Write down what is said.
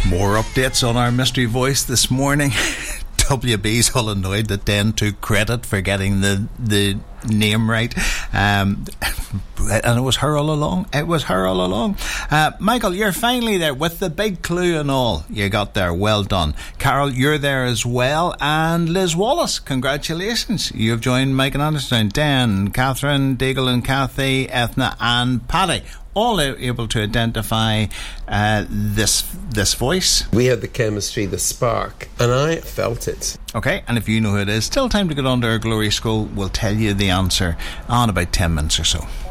More updates on our mystery voice this morning. WB's all annoyed that Dan took credit for getting the name right. And it was her all along. Michael, you're finally there with the big clue and all. You got there. Well done. Carol, you're there as well. And Liz Wallace, congratulations. You've joined Mike and Anderson, Dan, Catherine, Diggle and Kathy, Ethna and Paddy. All able to identify this voice. We had the chemistry, the spark, and I felt it. Okay, and if you know who it is, still time to get on to our Glory School. We'll tell you the answer in about 10 minutes or so.